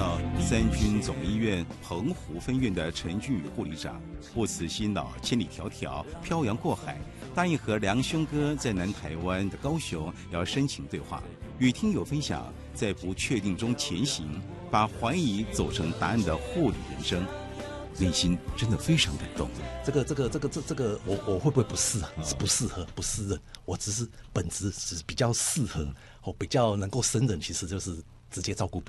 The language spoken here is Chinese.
到三军总医院澎湖分院的陈俊宇护理长，不辞辛劳，千里迢迢漂洋过海，答应和梁兄哥在南台湾的高雄要申请对话，与听友分享在不确定中前行，把怀疑走成答案的护理人生。内心真的非常感动。 这个，我会不会不适啊？是不适合，不适任。我只是本质是比较适合，比较能够胜任，其实就是直接照顾病人。